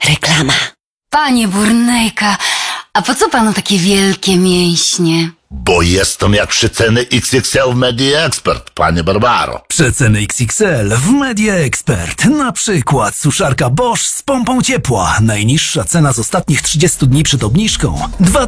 Reklama. Panie Burnejka, a po co panu takie wielkie mięśnie? Bo jestem jak przeceny XXL w Media Expert, panie Barbaro. Przeceny XXL w Media Expert. Na przykład suszarka Bosch z pompą ciepła. Najniższa cena z ostatnich 30 dni przed obniżką